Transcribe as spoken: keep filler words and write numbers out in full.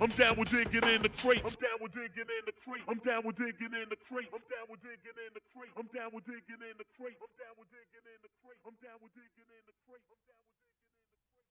I'm down with digging in the crates. I'm down with digging in the crates. I'm down with digging in the crates. I'm down with digging in the crates. I'm down with digging in the crates. I'm down with digging in the crates. I'm down with digging in